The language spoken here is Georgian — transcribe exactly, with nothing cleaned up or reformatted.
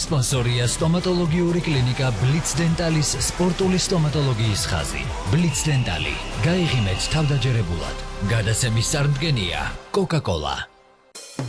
სპონსორია სტომატოლოგიური კლინიკა Blitz Dental-ის სპორტული სტომატოლოგიის ხაზი. Blitz Dental-ი. გაიღიმეთ თავდაჯერებულად. გადაცემის წარმდგენია Coca-Cola.